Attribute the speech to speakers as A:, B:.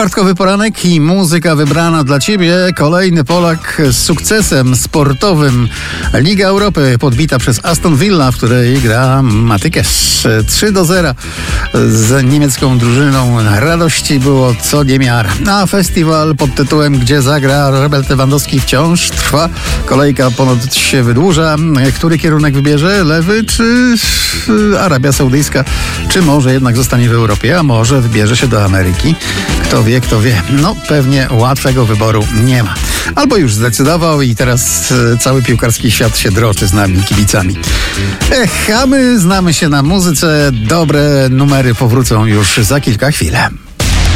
A: Czwartkowy poranek i muzyka wybrana dla Ciebie. Kolejny Polak z sukcesem sportowym. Liga Europy podbita przez Aston Villa, w której gra Matykesz. 3-0 z niemiecką drużyną. Radości było co niemiara. A festiwal pod tytułem Gdzie zagra Robert Lewandowski wciąż trwa. Kolejka ponoć się wydłuża. Który kierunek wybierze? Lewy czy Arabia Saudyjska? Czy może jednak zostanie w Europie? A może wybierze się do Ameryki? Kto wie, kto wie. No, pewnie łatwego wyboru nie ma. Albo już zdecydował i teraz cały piłkarski świat się droczy z nami, kibicami. A my znamy się na muzyce. Dobre numery powrócą już za kilka chwil.